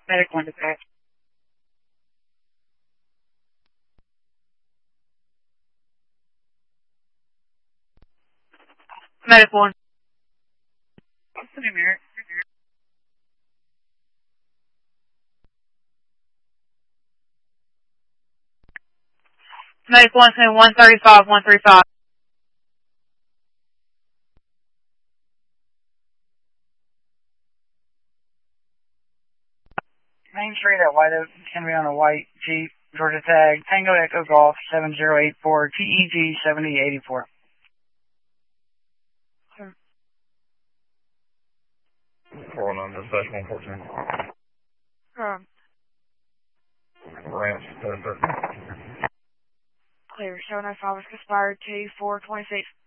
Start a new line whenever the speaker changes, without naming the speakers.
Medic 1 dispatch. Medic 1. What's the numeric? Medic 1 saying 135, 135. Main Street at White Oak, can be on a white Jeep, Georgia tag, Tango Echo Golf 7084, TEG 7084.
Rolling on dispatch 114. Ranch,
Clear, 705 is conspired to 426.